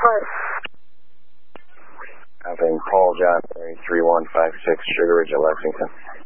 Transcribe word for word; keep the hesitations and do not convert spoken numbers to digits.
Close. Having Paul John, three one five six, Sugar Ridge at Lexington.